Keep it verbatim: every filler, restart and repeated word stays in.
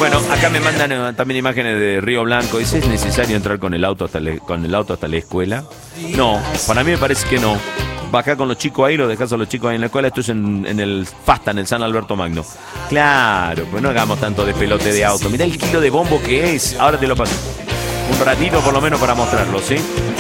Bueno, acá me mandan eh, también imágenes de Río Blanco. ¿Es ¿Es necesario entrar con el auto hasta la, con el auto hasta la escuela? No, para mí me parece que no. Bajá con los chicos ahí, los dejás a los chicos ahí en la escuela. Esto es en, en el Fasta, en el San Alberto Magno. Claro, pues no hagamos tanto despelote de auto. Mirá el kilo de bombo que es. Ahora te lo paso. Un ratito por lo menos para mostrarlo, ¿sí?